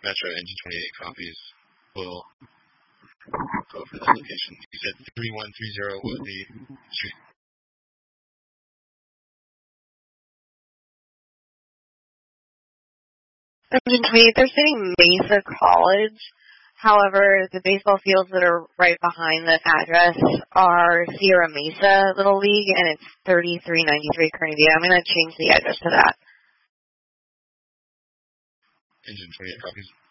Metro Engine 28 copies will go for that location. You said 3130 Woodley Street. Engine 28, they're saying Mesa College. However, the baseball fields that are right behind this address are Sierra Mesa Little League, and it's 3393 Carnegie. I'm going to change the address to that. Engine 28 copies.